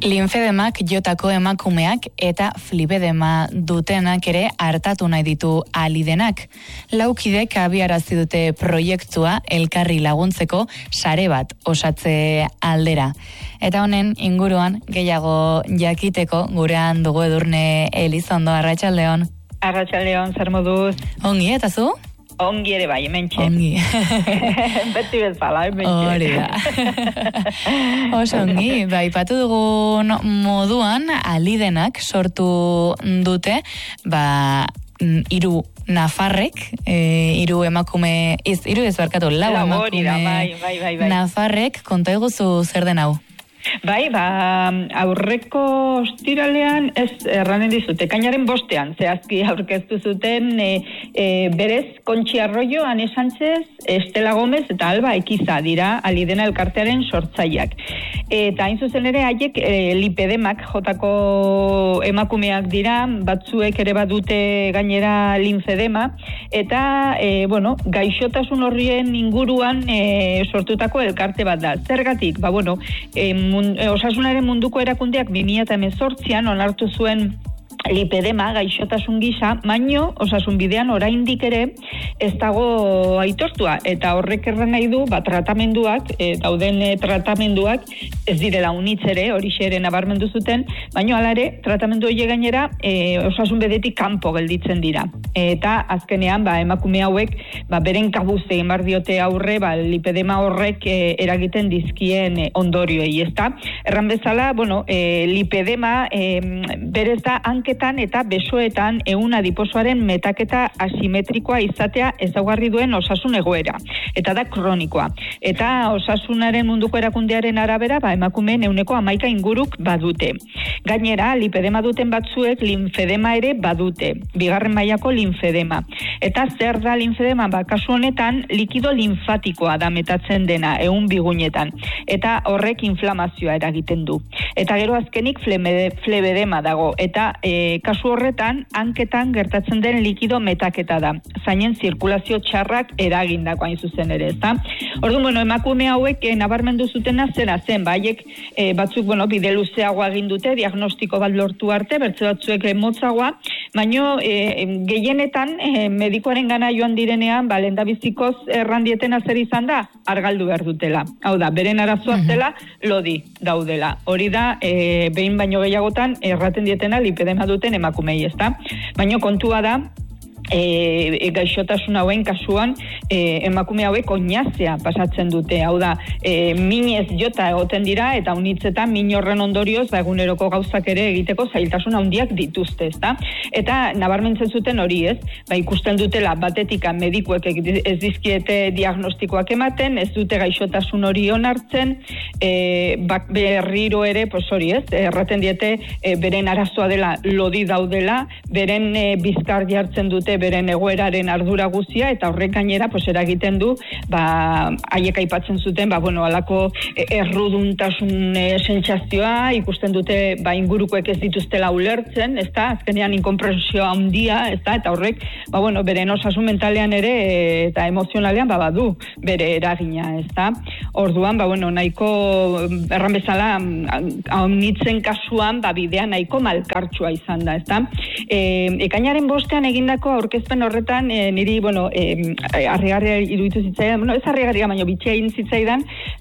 Linfedemak jotako emakumeak eta flipedema dutenak ere hartatu nahi ditu alidenak. Laukidek abiarazi dute proiektua elkarri laguntzeko sare bat osatze aldera. Eta honen inguruan gehiago jakiteko gurean dugu Edurne Elizondo. Arratsaldeon. Arratsaldeon, zer moduz? Ongi, eta zu? Ongi ere bai, hementxe. Ongi. Beti bezala, hementxe. Hori da. Oso ongi, aipatu dugun moduan alidenak sortu dute, 3 nafarrek, 3 emakume, 3 lau emakume bai. nafarrek, konta eguzu zer den hau? Bai, aurreko ostiralean, erranen dizut, ekainaren 5ean, zehazki aurkeztu zuten berez, Kontxi Arroyo, Ane Sánchez, Estela Gomez eta Alba Ekiza dira alidena elkartearen sortzaileak. Eta hain zuzen ere, haiek lipedemak jotako emakumeak dira, batzuek ere badute gainera linfedema, eta, gaixotasun horrien inguruan sortutako elkarte bat da. Zergatik? Osasunaren munduko erakundeak 2018an onartu zuen lipedema gaixotasun gisa, baino osasun bidean oraindik ere ez dago aitortua, eta horrek erran nahi du tratamenduak, dauden tratamenduak ez direla unitz ere, horixe ere nabarmendu zuten, baino hala ere tratamendu horiek gainera osasun bedetik kanpo gelditzen dira. Eta azkenean emakume hauek beren kabuz egin behar diote aurre lipedema horrek eragiten dizkien ondorioei, ezta? Erran bezala, lipedema berez da hanketan eta besoetan ehun adiposoaren metaketa asimetrikoa izatea ezaugarri duen osasun egoera, eta da kronikoa. Eta osasunaren munduko erakundearen arabera, emakumeen 11% inguruk badute. Gainera, lipedema duten batzuek linfedema ere badute, 2. mailako linfedema. Eta zer da linfedema? Kasu honetan, likido linfatikoa da metatzen dena, 100 bigunetan. Eta horrek inflamazioa eragiten du. Eta gero azkenik flebedema dago, eta kasu horretan, hanketan gertatzen den likido metaketa da. Zainen zirkulazio txarrak eragindako hain zuzen ere, ezta? Orduan, emakume hauek nabarmendu zutena zera zen, haiek batzuk, bide luzeagoa egin dute, diagnostiko bat lortu arte, bertze batzuek motzagoa, baino gehienetan medikoaren gana joan direnean, lehendabizikoz errandietena zer izan da, argaldu behar dutela. Hau da, beren arazoa zela, lodi daudela. Hori da, behin baino gehiagotan, erraten dietena lipedema duten emakumei, ezta? Baino kontua da, gaixotasun hauen kasuan emakume hauek oinazea pasatzen dute, hau da, minez jota egoten dira, eta unitzetan min horren ondorioz eguneroko gauzak ere egiteko zailtasun handiak dituzte, ezta? Eta nabarmentzen zuten hori, ez? Ikusten dutela batetik medikuek ez dizkiete diagnostikoak ematen, ez dute gaixotasun hori onartzen, berriro ere, hori, ez? Erraten diete beren arazoa dela lodi daudela, beren bizkar jartzen dute beren egoeraren ardura guztia, eta horrek gainera eragiten du, haiek aipatzen zuten, alako erruduntasun sentsazioa, ikusten dute ingurukoek ez dituztela ulertzen, ezta? Azkenean inkonpresioa handia, ezta? Eta horrek, beren osasun mentalean ere eta emozionalean badu bere eragina, ezta? Orduan, nahiko erran bezala haunitzen kasuan, bidea nahiko malkartsua izan da, ezta? Ekainaren 5ean egindako aurkezpen horretan, niri, harrigarria iruditu zitzaidan, ez harrigarria, baina bitxia egin zitzaidan,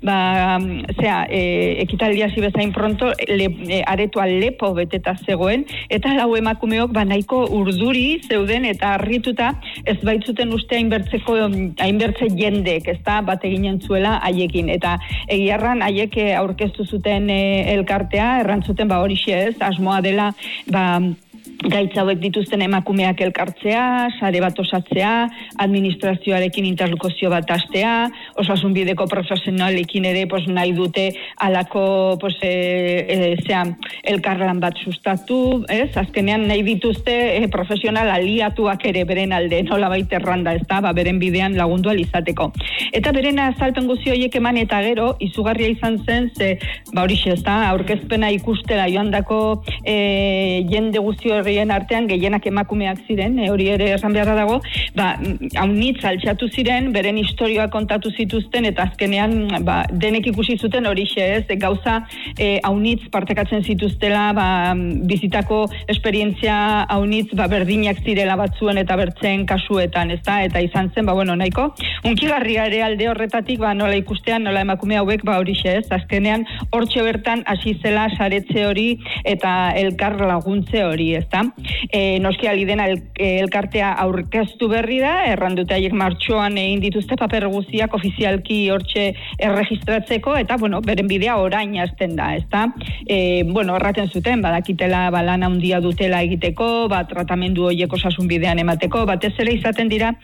ekitaldia hasi bezain pronto, aretoa lepo beteta zegoen, eta lau emakumeok nahiko urduri zeuden eta harrituta ez baitzuten uste hainbertze jendek, ez da, bat eginen zuela haiekin. Eta egiarran haiek aurkeztu zuten elkartea, errantzuten horixe ez, asmoa dela, gaitza hauek dituzten emakumeak elkartzea, sare bat osatzea, administrazioarekin interlokuzio bat hastea, osasun bideko profesionalekin ere nahi dute alako elkarlan bat sustatu, ez? Azkenean nahi dituzte profesional aliatuak ere beren alde, nolabait erranda, ez da, beren bidean lagundu izateko. Eta beren azalpen guzti horiek eman eta gero, izugarria izan zen, horixe ez da, aurkezpena ikustera joandako jende guzti hori horien artean gehienak emakumeak ziren, hori ere esan beharra dago, haunitz altxatu ziren, beren historioa kontatu zituzten, eta azkenean denek ikusi zuten horixe ez, gauza haunitz partekatzen zituztela, bizitako esperientzia haunitz berdinak zirela batzuen eta bertzen kasuetan, ezta? Eta izan zen, nahiko, unkigarria ere alde horretatik, nola ikustean, nola emakume hauek, horixe ez, azkenean hortxe bertan hasi zela saretze hori eta elkar laguntze hori, ezta? Noski Alidena elkartea aurkeztu berri da, erranduta haiek martxoan egin dituzte paper guziak ofizialki hortxe erregistratzeko, eta, beren bidea orain hasten da, ezta? Erraten zuten, badakitela lan handia dutela egiteko, tratamendu horiek osasun bidean emateko, batez ere izaten dira,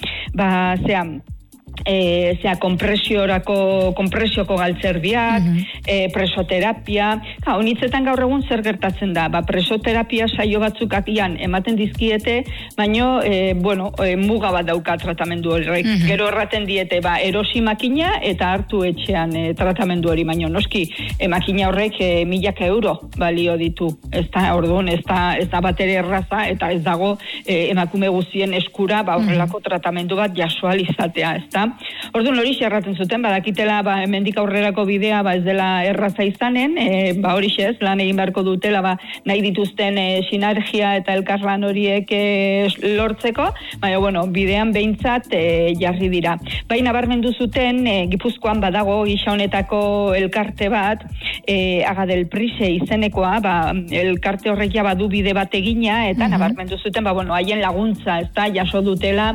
kompresioko galtzerdiak, presoterapia, honitzetan gaur egun zer gertatzen da, presoterapia saio batzuk agian ematen dizkiete, baino, muga bat dauka tratamendu horrek, gero erraten diete, erosi makina eta hartu etxean tratamendu hori, baino, noski, makina horrek 1.000 euro balio ditu, ez da, orduan, ez da batere erraza, eta ez dago emakume guztien eskura, horrelako tratamendu bat jasoal izatea, ez da. Orduan hori erraten zuten, badakitela hemendik aurrerako bidea ez dela erraza izanen, hori ez, lan egin beharko dutela nahi dituzten sinergia eta elkarlan horiek lortzeko, baina bidean behintzat jarri dira. Baina nabarmendu zuten, Gipuzkoan badago gisa honetako elkarte bat, Aga del Prise izenekoa, elkarte horrek ja badu bide bat egina, eta nabarmendu zuten, haien laguntza, ez da, jaso dutela,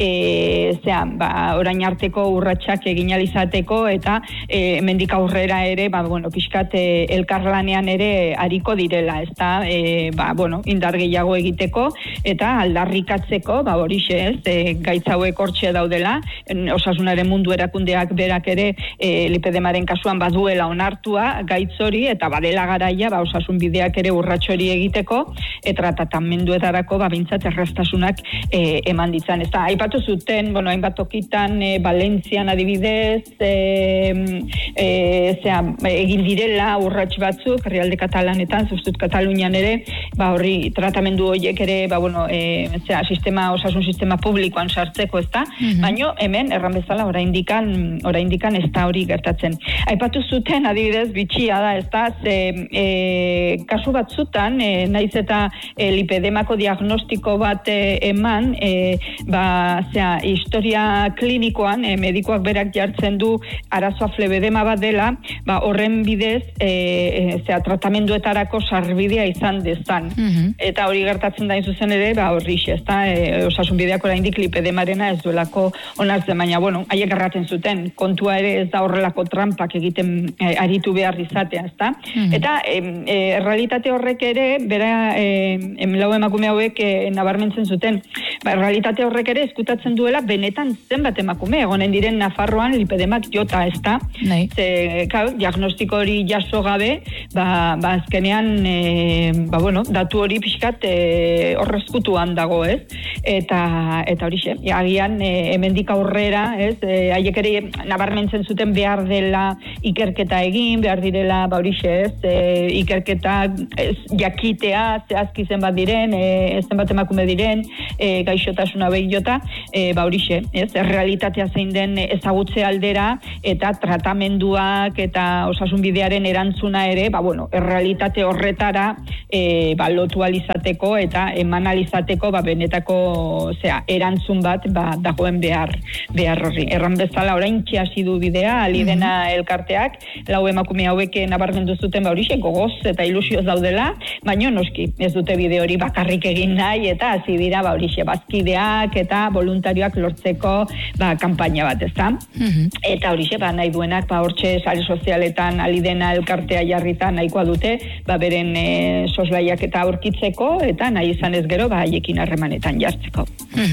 orain arteko urratsak egin alizateko, eta hemendik aurrera ere, pixkat elkarlanean ere ariko direla, ez da, indar gehiago egiteko, eta aldarrikatzeko, horixe ez, gaitz hauek hortxe daudela, osasunaren mundu erakundeak berak ere lipedemaren kasuan baduela onartua gaitz hori, eta badela garaia, osasun bideak ere urratxo hori egiteko, eta tratamenduetarako bintzat erraztasunak eman ditzan. Ez da, aipatu zuten, hainbat tokitan, Valentzian adibidez, egin direla urrats batzuk, herrialde katalanetan, zuztut Katalunian ere, horri tratamendu horiek ere, osasun sistema publikoan sartzeko, ez da, baino hemen, erran bezala, oraindikan ez da hori gertatzen. Aipatu zuten, adibidez, bitxia da, ez da, kasu batzutan, naiz eta lipedemako diagnostiko bat eman, historia klinikoan, medikoak berak jartzen du arazoa flebedema bat dela, horren bidez, tratamenduetarako sarbidea izan dezan. Eta hori gertatzen da zuzen ere, horrix, ez da, osasun bideak oraindik lipedemarena ez duelako onartzen, baina, haiek erraten zuten, kontua ere ez da horrelako trampak egiten aritu behar izatea, ez da. Eta, realitate horrek ere, bera, lau emakume hauek nabarmentzen zuten, realitate horrek ere eskutatzen duela benetan zenbat emakume, egonen diren Nafarroan lipedemak jota, ez da. Diagnostiko hori jaso gabe, azkenean, datu hori pixkat horrezkutuan dago, ez? Eta horixe, agian hemendik aurrera, ez? Haiek ere nabarmentzen zuten behar dela ikerketa egin, behar direla, horixe, ez? Ikerketa jakitea, zehazki zenbat diren, zenbat emakume diren, gaixotasuna behi jota, horixe, ez? Realitatea zein den ezagutze aldera, eta tratamenduak eta osasun bidearen erantzuna ere, errealitate horretara lotu alizateko eta eman alizateko benetako erantzun bat dagoen behar horri. Erran bezala orain hasi du bidea, Alidena elkarteak, lau emakume hauek nabarmendu zuten horixe, gogoz eta ilusioz daudela, baina noski ez dute bide hori bakarrik egin nahi, eta hasi dira horixe bazkideak eta voluntarioak lortzeko kanpaina bat, ezta? Eta horixe, nahi duenak, hortxe sare sozialetan Alidena elkartea jarrita nahikoa dute, beren soslaiak eta aurkitzeko, eta nahi izan ez gero, haiekin harremanetan jartzeko.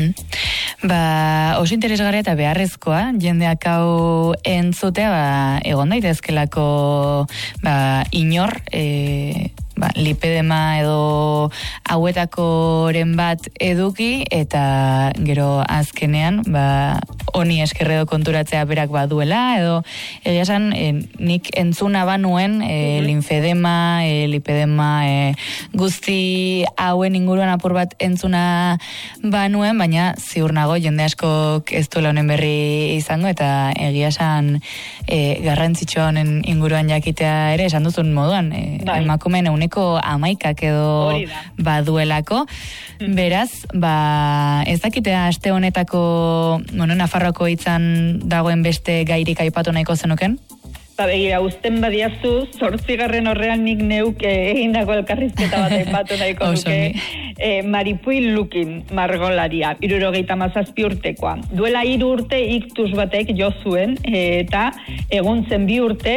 Oso interesgarria eta beharrezkoa, jendeak hau entzutea, egon daitezkelako inor, lipedema edo hauetakoren bat eduki, eta gero azkenean, honi eskerredo konturatzea berak baduela, edo egia esan, nik entzuna banuen linfedema, lipedema, guzti hauen inguruan apur bat entzuna banuen, baina ziur nago jende askok ez duela honen berri izango, eta egia esan garrantzitsua honen inguruan jakitea ere, esan duzun moduan, emakumeen 11% edo baduelako. Beraz, ez dakitea aste honetako, Nafarroako hitzan dagoen beste gairik aipatu nahiko zenuken? Begira, uzten badiazu, 8. horrean nik neuk egindako elkarrizketa bat aipatu nahiko nuke. Maripuy Lukin margolaria, 77 urtekoa. Duela 3 urte iktus batek jo zuen, eta egun zen 2 urte,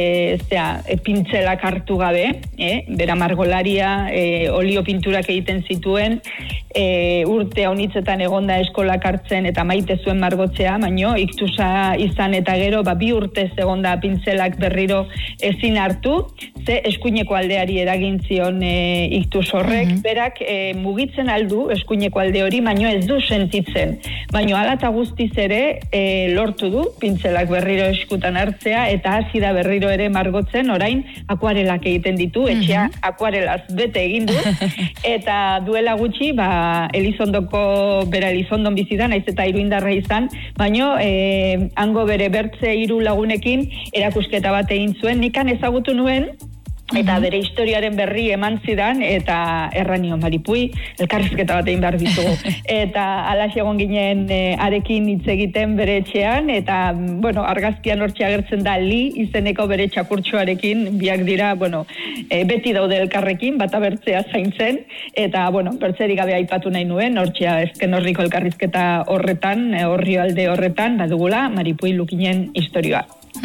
pintzelak hartu gabe, bera margolaria, olio pinturak egiten zituen, urte honitzetan egonda eskolak hartzen eta maite zuen margotzea, baino iktusa izan eta gero, 2 urtez egonda pintzelak berriro ezin hartu, ze eskuineko aldeari eragin zion iktus horrek, berak mugitzen aldu eskuineko alde hori, baino ez du sentitzen. Baino hala eta guztiz ere lortu du pintzelak berriro eskutan hartzea, eta hasi da berriro ere margotzen, orain akuarelak egiten ditu, etxea akuarelaz bete egin du, eta duela gutxi, Elizondoko, bera Elizondon bizidan, naiz eta iruindarra izan, baino hango bere bertze 3 lagunekin erakusketa bat egin zuen, nikan ezagutu nuen, eta bere historiaren berri eman zidan, eta erranio Maripuy, elkarrizketa bat egin behar ditugu. Eta alaxe egon ginen arekin hitz egiten bere etxean, eta, argazkian hortxe agertzen da Li izeneko bere txakurtxoarekin, biak dira, beti daude elkarrekin, bata bertzea zaintzen, eta, bertzerik gabe aipatu nahi nuen, hortxea ezken horriko elkarrizketa horretan, alde horretan, badugula Maripuy Lukinen historioa.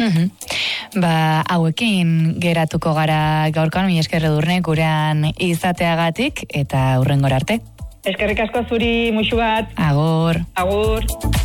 Hauekin geratuko gara gaurkoan, mila esker Edurne gurean izateagatik, eta hurrengora arte. Eskerrik asko zuri, muxu bat. Agur. Agur.